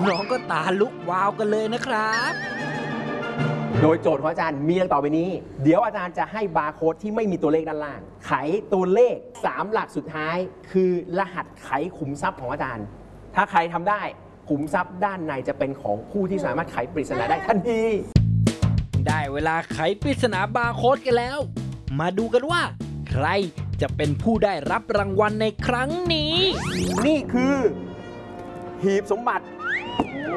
น้องๆก็ตาลุกวาวกันเลยนะครับโดยโจทย์ของอาจารย์มีดังต่อไปนี้ เดี๋ยวอาจารย์จะให้บาร์โค้ดที่ไม่มีตัวเลขด้านล่าง ไขตัวเลข 3 หลักสุดท้าย คือรหัสไขขุมทรัพย์ของอาจารย์ ถ้าใครทำได้ขุมทรัพย์ด้านในจะเป็นของผู้ที่สามารถไขปริศนาได้ทันทีได้เวลาไขปริศนาบาร์โค้ดกันแล้ว มาดูกันว่า ใครจะเป็นผู้ได้รับรางวัลในครั้งนี้นี่คือหีบสมบัติ